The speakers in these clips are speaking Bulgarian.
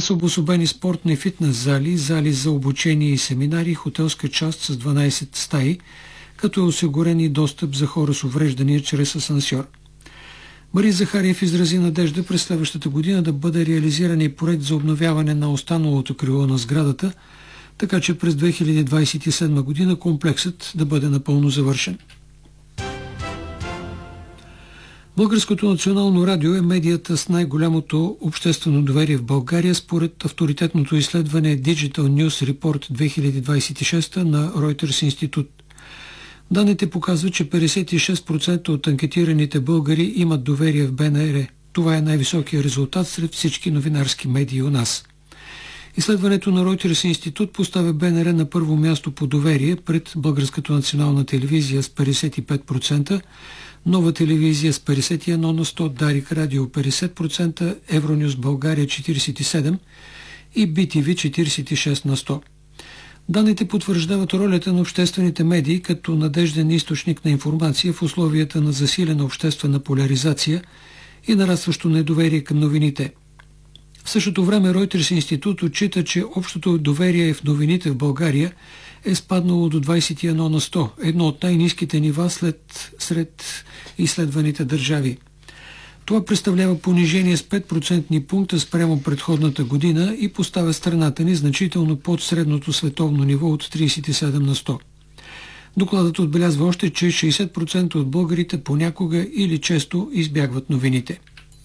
са обособени спортни и фитнес зали, зали за обучение и семинари, хотелска част с 12 стаи, като е осигурен и достъп за хора с увреждания чрез асансьор. Мария Захариев изрази надежда през следващата година да бъде реализиран и проект за обновяване на останалото крило на сградата, така че през 2027 година комплексът да бъде напълно завършен. Българското национално радио е медията с най-голямото обществено доверие в България според авторитетното изследване Digital News Report 2026 на Reuters институт. Данните показват, че 56% от анкетираните българи имат доверие в БНР. Това е най-високият резултат сред всички новинарски медии у нас. Изследването на Reuters институт поставя БНР на първо място по доверие пред Българската национална телевизия с 55%, Нова телевизия с 51 на 100, Дарик радио 50%, Евронюс България 47% и BTV 46 на 100. Данните потвърждават ролята на обществените медии като надежден източник на информация в условията на засилена обществена поляризация и нарастващо недоверие към новините. В същото време Reuters институт отчита, че общото доверие в новините в България е спаднало до 21 на 100, едно от най-ниските нива сред изследваните държави. Това представлява понижение с 5% пункта спрямо предходната година и поставя страната ни значително под средното световно ниво от 37 на 100. Докладът отбелязва още, че 60% от българите понякога или често избягват новините.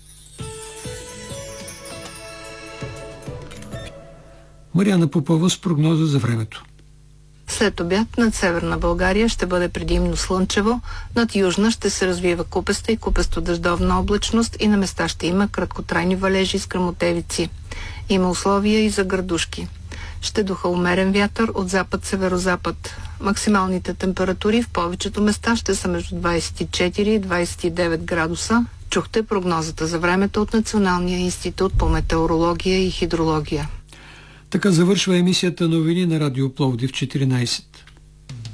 Мариана Попова с прогноза за времето. След обяд над северна България ще бъде предимно слънчево, над южна ще се развива купеста и купесто-дъждовна облачност и на места ще има краткотрайни валежи с гръмотевици. Има условия и за градушки. Ще духа умерен вятър от запад-северозапад. Максималните температури в повечето места ще са между 24 и 29 градуса. Чухте прогнозата за времето от Националния институт по метеорология и хидрология. Така завършва емисията новини на Радио Пловдив 14.